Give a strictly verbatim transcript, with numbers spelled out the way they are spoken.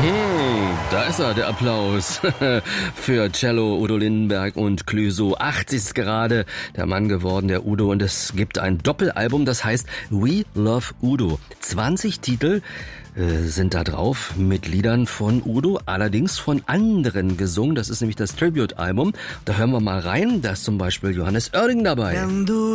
Hm, da ist er, der Applaus für Cello, Udo Lindenberg und Clouseau. achtzig ist gerade der Mann geworden, der Udo, und es gibt ein Doppelalbum, das heißt We Love Udo. zwanzig Titel äh, sind da drauf mit Liedern von Udo, allerdings von anderen gesungen. Das ist nämlich das Tribute-Album. Da hören wir mal rein, da ist zum Beispiel Johannes Oerding dabei.